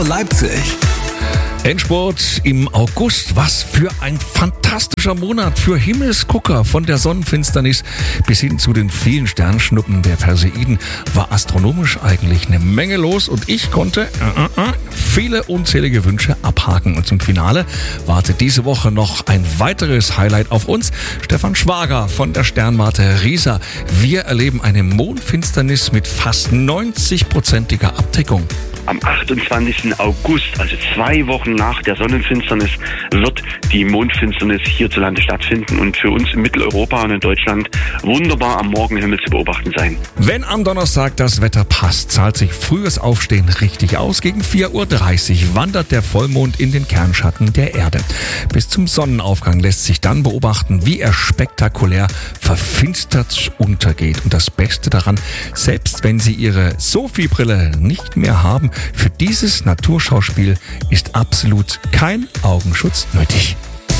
Leipzig. Endspurt im August. Was für ein fantastischer Monat für Himmelsgucker. Von der Sonnenfinsternis bis hin zu den vielen Sternschnuppen der Perseiden war astronomisch eigentlich eine Menge los und ich konnte viele unzählige Wünsche abhaken. Und zum Finale wartet diese Woche noch ein weiteres Highlight auf uns. Stefan Schwager von der Sternwarte Riesa. Wir erleben eine Mondfinsternis mit fast 90%iger Abdeckung. Am 28. August, also 2 Wochen nach der Sonnenfinsternis, wird die Mondfinsternis hierzulande stattfinden und für uns in Mitteleuropa und in Deutschland wunderbar am Morgenhimmel zu beobachten sein. Wenn am Donnerstag das Wetter passt, zahlt sich frühes Aufstehen richtig aus. Gegen 4:30 Uhr wandert der Vollmond in den Kernschatten der Erde. Bis zum Sonnenaufgang lässt sich dann beobachten, wie er spektakulär verfinstert untergeht. Und das Beste daran, selbst wenn Sie Ihre Sophie-Brille nicht mehr haben, für dieses Naturschauspiel ist absolut kein Augenschutz nötig.